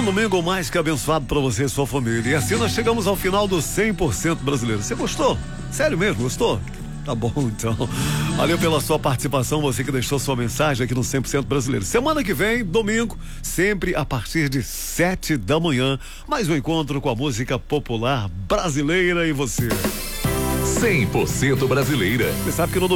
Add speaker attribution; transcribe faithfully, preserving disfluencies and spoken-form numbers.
Speaker 1: domingo mais que abençoado para você e sua família. E assim nós chegamos ao final do cem por cento brasileiro. Você gostou? Sério mesmo, gostou? Tá bom, então. Valeu pela sua participação, você que deixou sua mensagem aqui no cem por cento brasileiro. Semana que vem, domingo, sempre a partir de sete da manhã, mais um encontro com a música popular brasileira e você.
Speaker 2: cem por cento brasileira.
Speaker 1: Você sabe que no